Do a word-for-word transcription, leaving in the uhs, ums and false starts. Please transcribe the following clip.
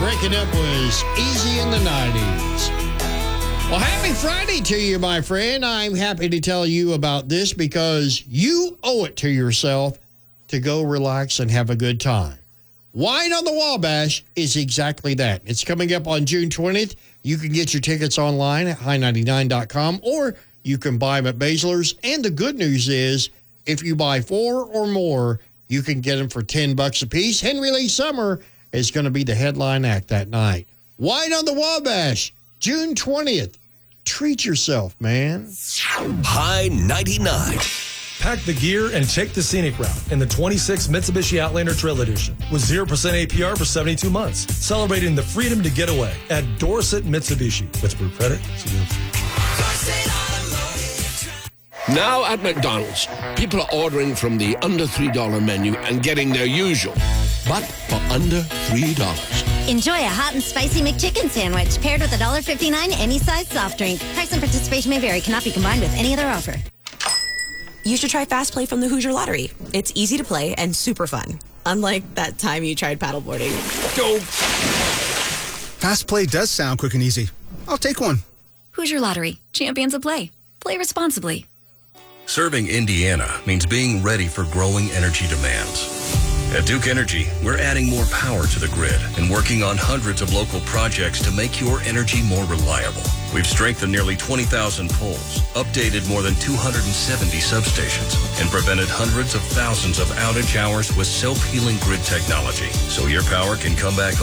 Breaking Up was easy in the nineties. Well, happy Friday to you, my friend. I'm happy to tell you about this because you owe it to yourself to go relax and have a good time. Wine on the Wabash is exactly that. It's coming up on June twentieth. You can get your tickets online at high ninety-nine dot com or you can buy them at Baszler's. And the good news is if you buy four or more, you can get them for ten bucks a piece. Henry Lee Summer is going to be the headline act that night. Wine on the Wabash, June twentieth. Treat yourself, man. High ninety-nine. Pack the gear and take the scenic route in the twenty-six Mitsubishi Outlander Trail Edition with zero percent A P R for seventy-two months, celebrating the freedom to get away at Dorset Mitsubishi. With Brew Credit, see you. Now at McDonald's, people are ordering from the under three dollar menu and getting their usual, but for under three dollars. Enjoy a hot and spicy McChicken sandwich paired with a one dollar fifty-nine any size soft drink. Price and participation may vary. Cannot be combined with any other offer. You should try Fast Play from the Hoosier Lottery. It's easy to play and super fun. Unlike that time you tried paddleboarding. Go! Fast Play does sound quick and easy. I'll take one. Hoosier Lottery. Champions of play. Play responsibly. Serving Indiana means being ready for growing energy demands. At Duke Energy, we're adding more power to the grid and working on hundreds of local projects to make your energy more reliable. We've strengthened nearly twenty thousand poles, updated more than two hundred seventy substations, and prevented hundreds of thousands of outage hours with self-healing grid technology, so your power can come back